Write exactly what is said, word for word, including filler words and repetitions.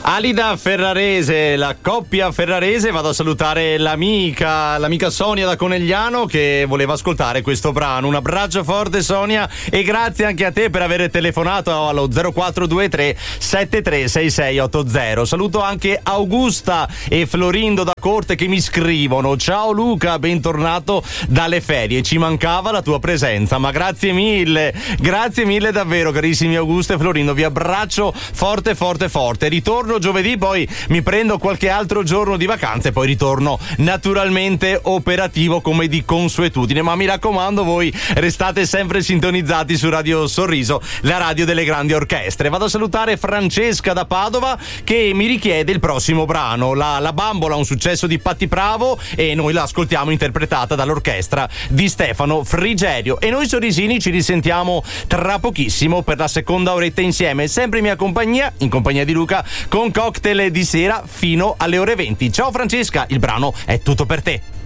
Alida Ferrarese, la coppia Ferrarese. Vado a salutare l'amica, l'amica Sonia da Conegliano che voleva ascoltare questo brano. Un abbraccio forte Sonia e grazie anche a te per aver telefonato allo zero quattro due tre sette tre sei sei otto zero. Saluto anche Augusta e Florindo da Corte che mi scrivono: ciao Luca, bentornato dalle ferie, ci mancava la tua presenza. Ma grazie mille, grazie mille davvero carissimi Augusta e Florindo, vi abbraccio forte forte forte. Ritorno giovedì, poi mi prendo qualche altro giorno di vacanza e poi ritorno naturalmente operativo come di consuetudine, ma mi raccomando voi restate sempre sintonizzati su Radio Sorriso, la radio delle grandi orchestre. Vado a salutare Francesca da Padova che mi richiede il prossimo brano, la, la Bambola, un successo di Patti Bravo, e noi la ascoltiamo interpretata dall'orchestra di Stefano Frigerio. E noi sorrisini ci risentiamo tra pochissimo per la seconda oretta insieme, sempre in mia compagnia, in compagnia di Luca, con cocktail di sera fino alle ore venti. Ciao Francesca, il brano è tutto per te.